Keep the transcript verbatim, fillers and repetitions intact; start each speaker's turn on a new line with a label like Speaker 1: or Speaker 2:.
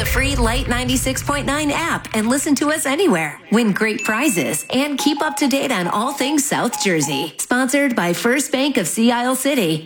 Speaker 1: free Light ninety-six point nine app and listen to us anywhere. Win great prizes and keep up to date on all things South Jersey. Sponsored by First Bank of Sea Isle City.